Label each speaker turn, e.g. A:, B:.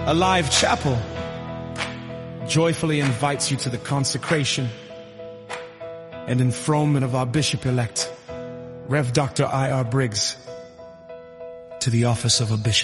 A: Alive Chapel joyfully invites you to the consecration and enthronement of our Bishop-elect, Rev. Dr. I.R. Briggs, to the office of a bishop.